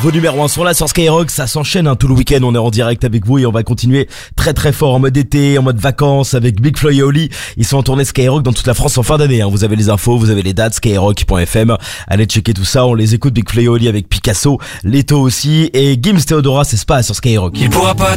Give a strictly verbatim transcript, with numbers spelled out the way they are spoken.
Vos numéros un sont là sur Skyrock, ça s'enchaîne hein, tout le week-end, on est en direct avec vous et on va continuer très très fort en mode été, en mode vacances avec Big Flo et Oli. Ils sont en tournée Skyrock dans toute la France en fin d'année, hein. Vous avez les infos, vous avez les dates, skyrock point f m. Allez checker tout ça, on les écoute Big Flo et Oli avec Picasso, Leto aussi et Gims Theodora, c'est Spa sur Skyrock. Il pourra pas